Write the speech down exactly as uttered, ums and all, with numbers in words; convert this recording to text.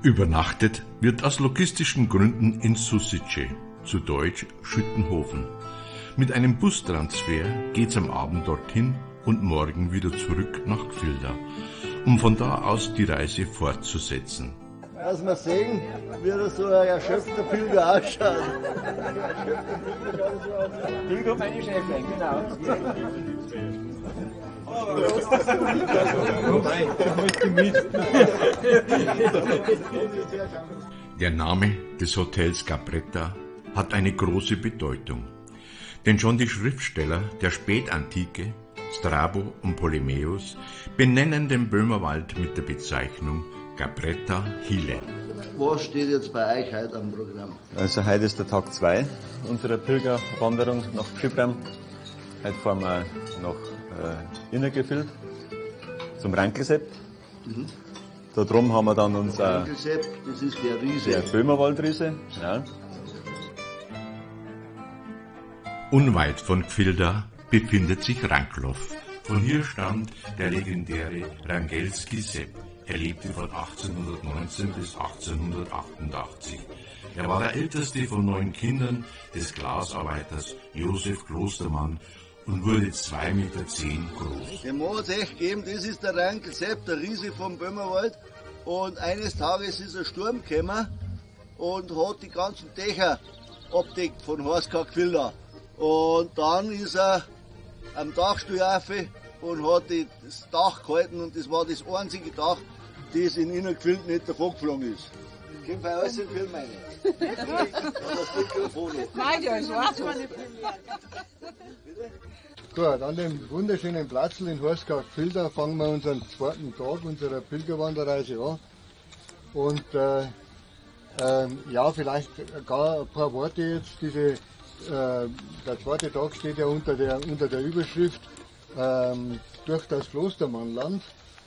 Übernachtet wird aus logistischen Gründen in Susice, zu Deutsch Schüttenhofen. Mit einem Bustransfer geht's am Abend dorthin und morgen wieder zurück nach Gfilda, um von da aus die Reise fortzusetzen. Dass wir sehen, wie das so ein erschöpfter Pilger ausschaut. Pilger meine Chefin, genau. Der Name des Hotels Capretta hat eine große Bedeutung, denn schon die Schriftsteller der Spätantike, Strabo und Ptolemäus, benennen den Böhmerwald mit der Bezeichnung Capretta Hille. Was steht jetzt bei euch heute am Programm? Also heute ist der Tag zwei unserer Pilgerwanderung nach Zypern. Heute fahren wir nach äh, Innergefild zum Rankelsepp. Mhm. Da drum haben wir dann unser Rankelsepp, das ist der Riese. Der Böhmerwaldriese. Ja. Unweit von Gfilda befindet sich Ranklow. Von hier stammt der legendäre Rangelski Sepp. Er lebte von achtzehnhundertneunzehn bis achtzehnhundertachtundachtzig. Er war der älteste von neun Kindern des Glasarbeiters Josef Klostermann und wurde zwei Meter zehn groß. Der Mann hat es echt gegeben, das ist der Rankel Sepp, der Riese vom Böhmerwald. Und eines Tages ist ein Sturm gekommen und hat die ganzen Dächer abdeckt von Horskau Gfilda. Und dann ist er am Dachstuhl rauf und hat das Dach gehalten und das war das einzige Dach, das in Innergfilden nicht davon geflogen ist. Können wir alles in Film meine? Das Mikrofon. Nein, der ist schwarz. Gut, an dem wunderschönen Platz in Horskau-Gfilda fangen wir unseren zweiten Tag unserer Pilgerwanderreise an. Und äh, äh, ja, vielleicht gar ein paar Worte jetzt. Diese, äh, der zweite Tag steht ja unter der, unter der Überschrift ähm, durch das Klostermannland.